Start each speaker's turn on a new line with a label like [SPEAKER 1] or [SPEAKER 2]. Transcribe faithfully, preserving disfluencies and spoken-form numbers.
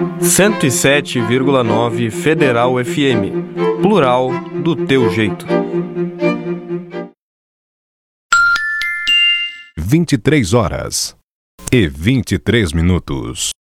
[SPEAKER 1] cento e sete vírgula nove Federal F M. Plural do teu jeito.
[SPEAKER 2] vinte e três horas e vinte e três minutos.